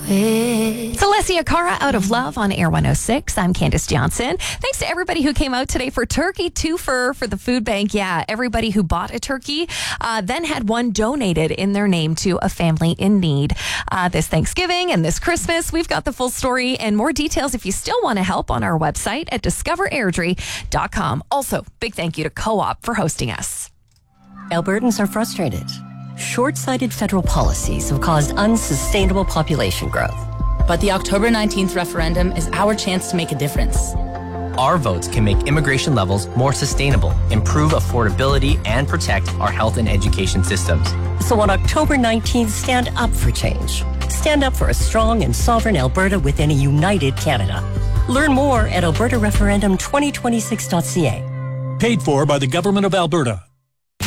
It's Alessia Cara out of Love on Air 106. I'm Candace Johnson. Thanks to everybody who came out today for Turkey Twofer for the food bank. Yeah, everybody who bought a turkey then had one donated in their name to a family in need. This Thanksgiving and this Christmas, we've got the full story and more details if you still want to help on our website at discoverairdrie.com. Also, big thank you to Co-op for hosting us. Albertans are frustrated. Short-sighted federal policies have caused unsustainable population growth. But the October 19th referendum is our chance to make a difference. Our votes can make immigration levels more sustainable, improve affordability, and protect our health and education systems. So on October 19th, stand up for change. Stand up for a strong and sovereign Alberta within a united Canada. Learn more at albertareferendum2026.ca. Paid for by the Government of Alberta.